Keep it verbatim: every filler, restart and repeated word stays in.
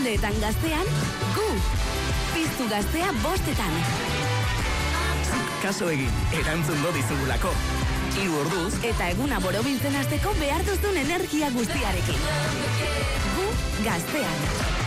Arratsaldeetan gaztean, gu. Piztu gaztea bostetan. Kaso egin, erantzungo dizugulako. Hiru orduz Eta eguna borobiltzen hasteko behar duzun energia guztiarekin. Gu gaztean.